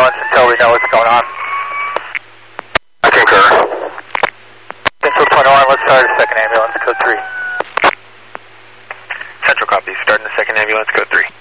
ambulance until we know what's going on. I concur. Central 21, let's start a second ambulance, code 3. Central copy, starting the second ambulance, code 3.